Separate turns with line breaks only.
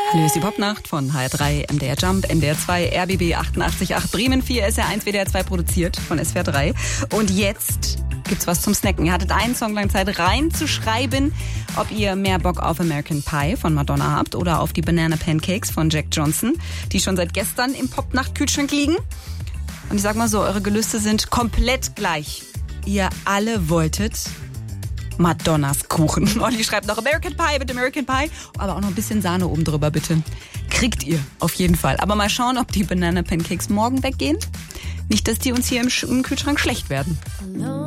Hallo, ist die Popnacht von HR3, MDR Jump, NDR 2, RBB 88.8, Bremen 4, SR1, WDR 2 produziert von SWR 3. Und jetzt gibt's was zum Snacken. Ihr hattet einen Song lang Zeit reinzuschreiben, ob ihr mehr Bock auf American Pie von Madonna habt oder auf die Banana Pancakes von Jack Johnson, die schon seit gestern im Popnacht-Kühlschrank liegen. Und ich sag mal so, eure Gelüste sind komplett gleich. Ihr alle wolltet Madonnas Kuchen. Olli schreibt noch American Pie, bitte American Pie. Aber auch noch ein bisschen Sahne oben drüber, bitte. Kriegt ihr, auf jeden Fall. Aber mal schauen, ob die Banana Pancakes morgen weggehen. Nicht, dass die uns hier im Kühlschrank schlecht werden.